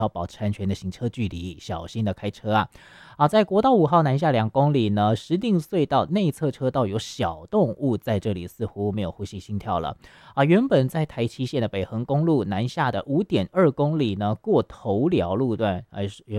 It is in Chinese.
要保持安全的行车距离，小心的开车啊！在国道5号南下2公里呢，石碇隧道内侧车道有小动物在这里似乎没有呼吸心跳了原本在台七线的北横公路南下的5.2公里呢，过头寮路段，原